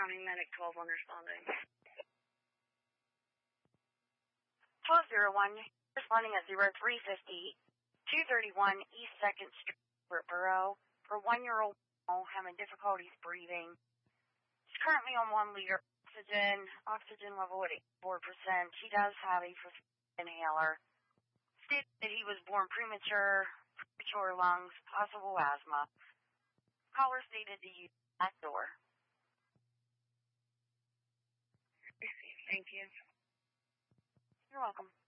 County Medic 12-1 responding. 1201, responding at 0350, 231 East 2nd Street, Borough, for 1-year-old male having difficulties breathing. He's currently on 1 liter oxygen level at 84%. He does have a inhaler. Stated that he was born premature lungs, possible asthma. Caller stated to use that door. Thank you. You're welcome.